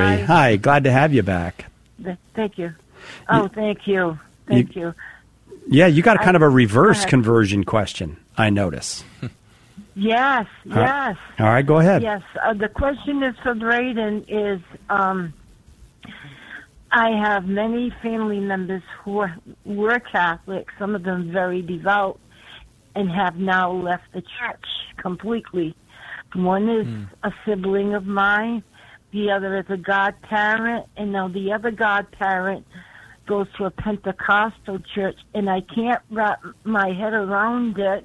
Hi. Hi. Glad to have you back. Thank you. Oh, thank you. Thank you. Yeah, you got kind of a reverse conversion question, I notice. Yes. All right, go ahead. Yes. The question is for Braden is, I have many family members who were Catholic, some of them very devout, and have now left the church completely. One is a sibling of mine, the other is a godparent, and now the other godparent goes to a Pentecostal church, and I can't wrap my head around it.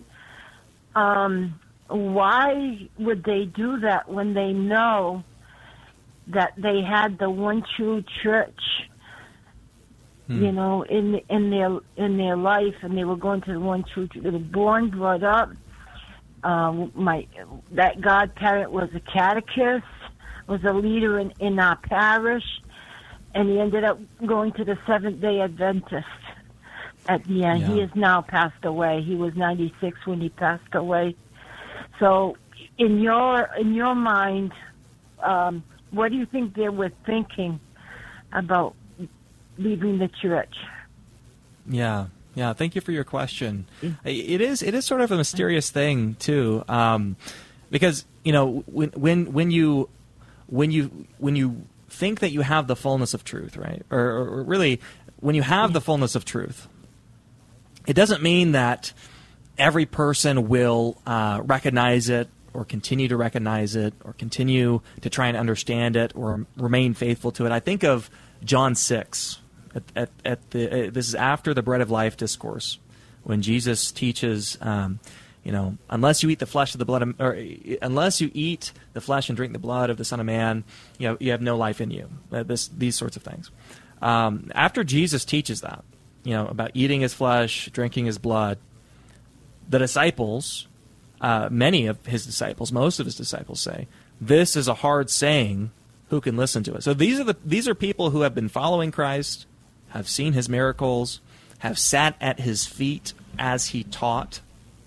Why would they do that when they know that they had the one true church, you know, in their life, and they were going to the one true church? They were born, brought up. That godparent was a catechist, was a leader in our parish, and he ended up going to the Seventh-day Adventist at the end. Yeah. He has now passed away. He was 96 when he passed away. So, in your mind, what do you think they were thinking about leaving the church? Yeah. Thank you for your question. It is sort of a mysterious thing too, because you know when you think that you have the fullness of truth, right? Or really, when you have the fullness of truth, it doesn't mean that every person will recognize it, or continue to recognize it, or continue to try and understand it, or remain faithful to it. I think of John 6. This is after the Bread of Life discourse, when Jesus teaches, unless you eat the flesh of the blood, unless you eat the flesh and drink the blood of the Son of Man, you have no life in you. These sorts of things. After Jesus teaches that, about eating his flesh, drinking his blood, the disciples, many of his disciples, most of his disciples say, "This is a hard saying. Who can listen to it?" So these are people who have been following Christ, have seen his miracles, have sat at his feet as he taught,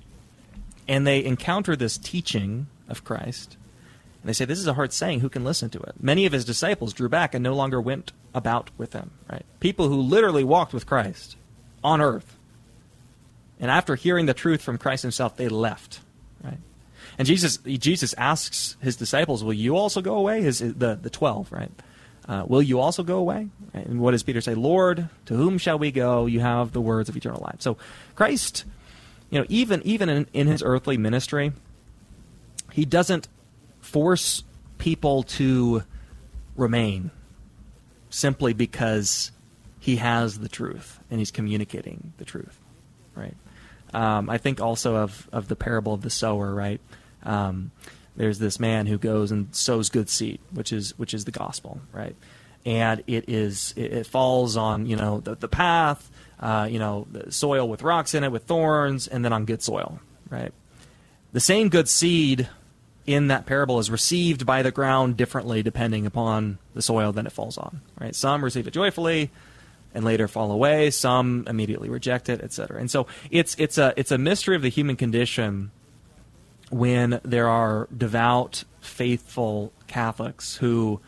and they encounter this teaching of Christ, and they say, "This is a hard saying. Who can listen to it?" Many of his disciples drew back and no longer went about with him. Right? People who literally walked with Christ on earth, and after hearing the truth from Christ himself, they left. Right? And Jesus asks his disciples, "Will you also go away?" The 12, right? Will you also go away? And what does Peter say? "Lord, to whom shall we go? You have the words of eternal life." So Christ, even in his earthly ministry, he doesn't force people to remain simply because he has the truth and he's communicating the truth, right? I think also of the parable of the sower, right? There's this man who goes and sows good seed, which is the gospel, right? And it falls on the path, the soil with rocks in it, with thorns, and then on good soil, right? The same good seed in that parable is received by the ground differently depending upon the soil that it falls on, right? Some receive it joyfully and later fall away. Some immediately reject it, etc. And so it's a mystery of the human condition when there are devout, faithful Catholics who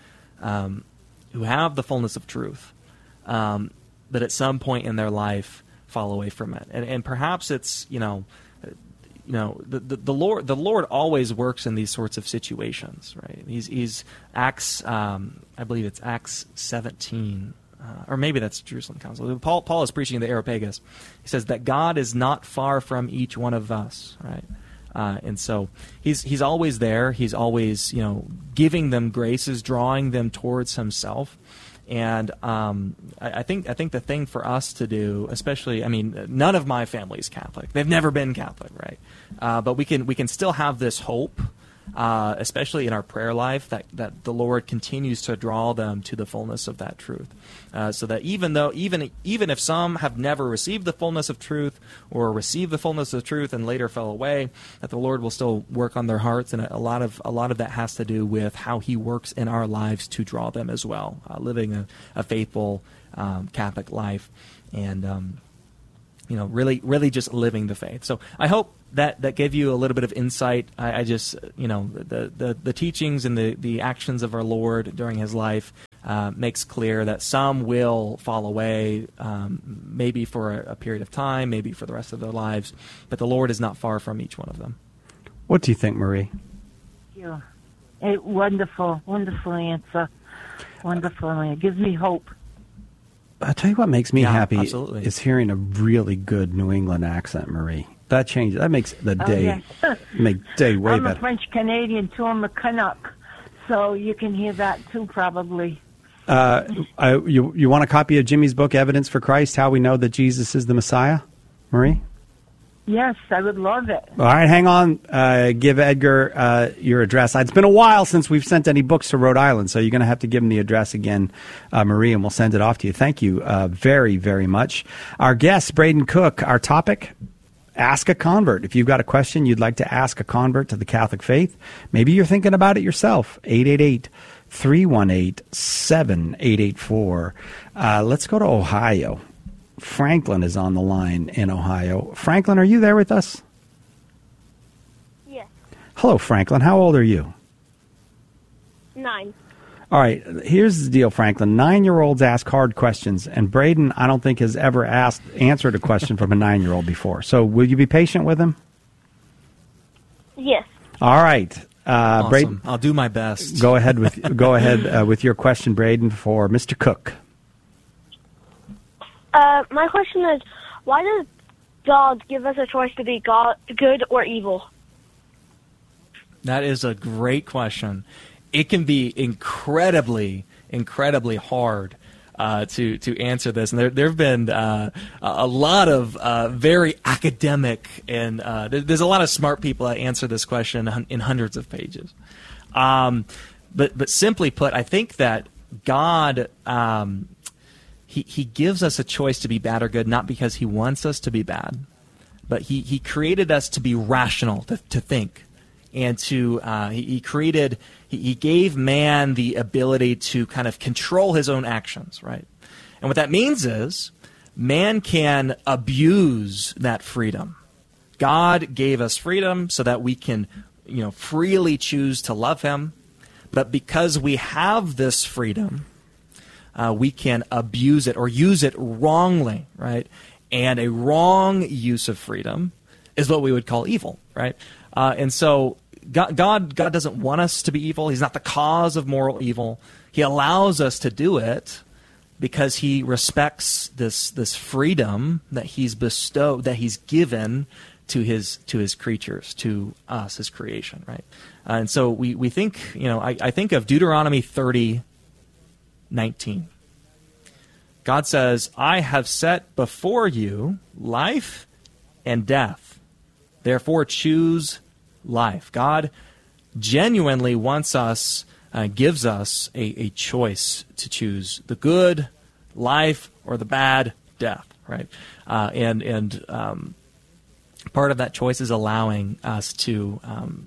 have the fullness of truth, but at some point in their life fall away from it. And perhaps it's the Lord always works in these sorts of situations, right? He's Acts, I believe it's Acts 17. Or maybe that's Jerusalem Council. Paul is preaching in the Areopagus. He says that God is not far from each one of us, right? And so he's always there. He's always giving them graces, drawing them towards himself. And I think the thing for us to do, especially, none of my family is Catholic. They've never been Catholic, right? But we can still have this hope. Especially in our prayer life, that the Lord continues to draw them to the fullness of that truth, so that even if some have never received the fullness of truth or received the fullness of truth and later fell away, that the Lord will still work on their hearts, and a lot of that has to do with how He works in our lives to draw them as well, living a faithful Catholic life, and really just living the faith. So I hope that gave you a little bit of insight. I just, the teachings and the actions of our Lord during his life makes clear that some will fall away, maybe for a period of time, maybe for the rest of their lives, but the Lord is not far from each one of them. What do you think, Marie? Yeah. Wonderful answer. Wonderful. It gives me hope. I'll tell you what makes me happy absolutely. is hearing a really good New England accent, Marie. That changes. That makes the day make day way I'm better. a French Canadian too. I'm a Canuck, so you can hear that too, probably. You want a copy of Jimmy's book, Evidence for Christ: How We Know That Jesus is the Messiah, Marie? Yes, I would love it. All right, hang on. Give Edgar your address. It's been a while since we've sent any books to Rhode Island, so you're going to have to give him the address again, Marie, and we'll send it off to you. Thank you very, very much. Our guest, Braden Cook. Our topic, Ask a Convert. If you've got a question you'd like to ask a convert to the Catholic faith, maybe you're thinking about it yourself, 888-318-7884. Let's go to Ohio. Franklin is on the line in Ohio. Franklin, are you there with us? Yes. Hello, Franklin. How old are you? 9. All right. Here's the deal, Franklin. 9-year-olds ask hard questions, and Braden, I don't think, has ever answered a question from a 9-year-old before. So will you be patient with him? Yes. All right. Awesome. Braden, I'll do my best. Go ahead with your question, Braden, for Mr. Cook. My question is, why does God give us a choice to be good or evil? That is a great question. It can be incredibly hard to answer this. And there have been a lot of very academic and there's a lot of smart people that answer this question in hundreds of pages. But simply put, I think that God He gives us a choice to be bad or good, not because he wants us to be bad, but he created us to be rational, to think, and to he gave man the ability to kind of control his own actions, right? And what that means is man can abuse that freedom. God gave us freedom so that we can, freely choose to love him, but because we have this freedom, we can abuse it or use it wrongly, right? And a wrong use of freedom is what we would call evil, right? And so God doesn't want us to be evil. He's not the cause of moral evil. He allows us to do it because he respects this freedom that he's bestowed, that he's given to his creatures, to us, his creation, right? And so we think, I think of Deuteronomy 30:19. God says, I have set before you life and death. Therefore, choose life. God genuinely wants us, gives us a choice to choose the good life or the bad death, right? And part of that choice is allowing us to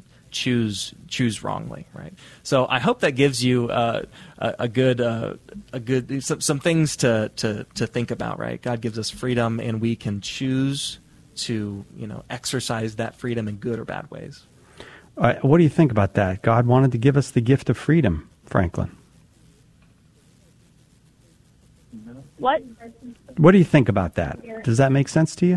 choose wrongly, right? So I hope that gives you a good some things to think about, right? God gives us freedom, and we can choose to exercise that freedom in good or bad ways. What do you think about that? God wanted to give us the gift of freedom, Franklin. What? What do you think about that? Does that make sense to you?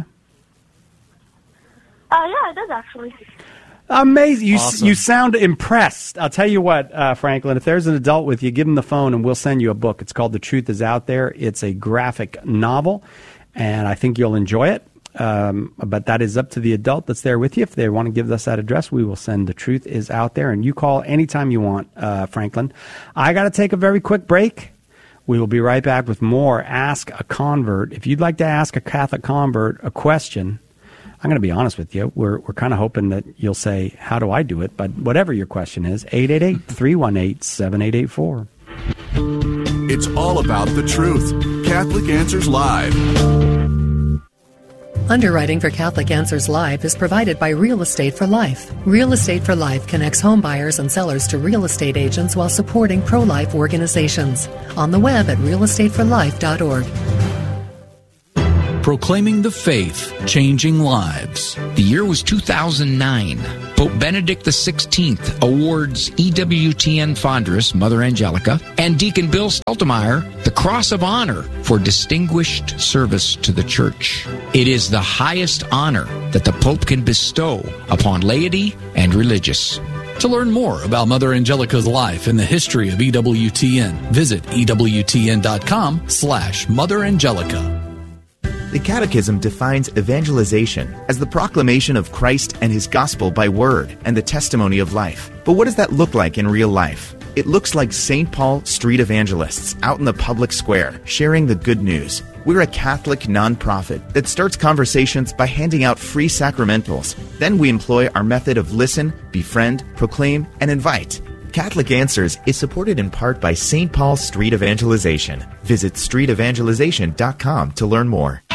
Yeah, it does actually. Amazing. Awesome. You sound impressed. I'll tell you what, Franklin, if there's an adult with you, give him the phone and we'll send you a book. It's called The Truth Is Out There. It's a graphic novel, and I think you'll enjoy it. But that is up to the adult that's there with you. If they want to give us that address, we will send The Truth Is Out There. And you call anytime you want, Franklin. I got to take a very quick break. We will be right back with more Ask a Convert. If you'd like to ask a Catholic convert a question, I'm going to be honest with you. We're kind of hoping that you'll say, how do I do it? But whatever your question is, 888-318-7884. It's all about the truth. Catholic Answers Live. Underwriting for Catholic Answers Live is provided by Real Estate for Life. Real Estate for Life connects home buyers and sellers to real estate agents while supporting pro-life organizations. On the web at realestateforlife.org. proclaiming the faith, changing lives. The year was 2009. Pope Benedict XVI awards EWTN Fondress, Mother Angelica, and Deacon Bill Stultemeyer the Cross of Honor for distinguished service to the Church. It is the highest honor that the Pope can bestow upon laity and religious. To learn more about Mother Angelica's life and the history of EWTN, visit EWTN.com/Mother Angelica. The Catechism defines evangelization as the proclamation of Christ and His gospel by word and the testimony of life. But what does that look like in real life? It looks like St. Paul street evangelists out in the public square sharing the good news. We're a Catholic nonprofit that starts conversations by handing out free sacramentals. Then we employ our method of listen, befriend, proclaim, and invite. Catholic Answers is supported in part by St. Paul Street Evangelization. Visit streetevangelization.com to learn more.